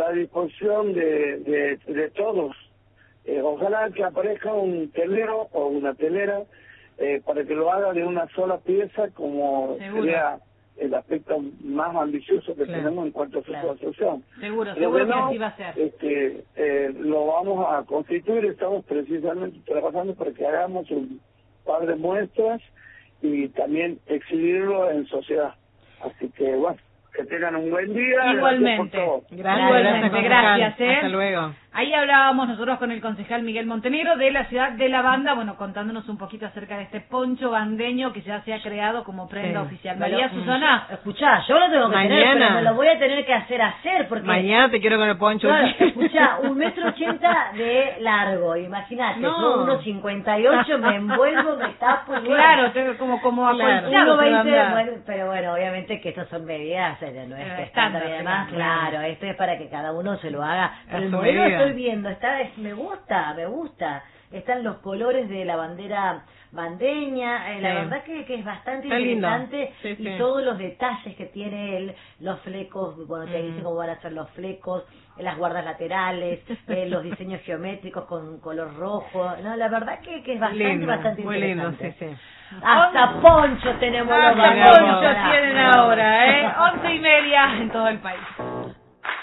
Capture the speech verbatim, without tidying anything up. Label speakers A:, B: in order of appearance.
A: la disposición de, de, de todos. Eh, ojalá que aparezca un telero o una telera eh, para que lo haga de una sola pieza, como
B: Seguro.
A: sería el aspecto más ambicioso que
C: Claro.
A: tenemos en cuanto a su
B: Claro.
A: construcción.
B: Seguro,
A: Pero
B: seguro
A: que
B: que
A: no,
B: así va a ser.
A: este, eh, lo vamos a constituir, estamos precisamente trabajando para que hagamos un par de muestras y también exhibirlo en sociedad. Así que, bueno, que tengan un buen día.
B: Igualmente.
A: Gracias por todo.
C: Gracias,
B: Igualmente,
C: concejal.
B: gracias, ¿eh?
C: Hasta luego.
B: Ahí hablábamos nosotros con el concejal Miguel Montenegro de la ciudad de La Banda, bueno, contándonos un poquito acerca de este poncho bandeño que ya se ha creado como prenda
C: Sí.
B: oficial.
D: Me
B: María
D: lo-
B: Susana.
D: Escuchá, yo lo tengo que tener,
C: Mañana.
D: pero me lo voy a tener que hacer hacer, porque...
C: Mañana te quiero con el poncho.
D: Claro, escuchá, un metro ochenta de largo, imagínate,
C: No.
D: yo uno cincuenta y ocho, me envuelvo, me tapo y bueno.
B: Claro, te- como, como
C: Claro.
B: acolchado
D: uno
B: te va a
D: veinte,
B: andar.
D: bueno, pero bueno, obviamente que estas son medidas, eh, no es
B: Eh,
D: que
B: estándar,
D: estándar y demás,
B: claro.
D: claro, esto es para que cada uno se lo haga.
C: A
D: El
C: su
D: modelo
C: medida.
D: estoy viendo, está, es- me gusta, me gusta. Están los colores de la bandera bandeña, eh, la
C: Sí.
D: verdad que, que es bastante
C: Está lindo.
D: interesante
C: Sí,
D: y
C: sí.
D: todos los detalles que tiene el, los flecos, bueno, te
C: Mm.
D: dicen cómo van a ser los flecos, las guardas laterales, eh, los diseños geométricos con color rojo, no, la verdad que, que es bastante,
C: Lindo,
D: bastante
C: muy lindo,
D: interesante.
C: sí, sí.
D: Hasta poncho tenemos los
B: Hasta
C: banderas.
B: poncho tienen ahora, ¿eh? Once y media en todo el país.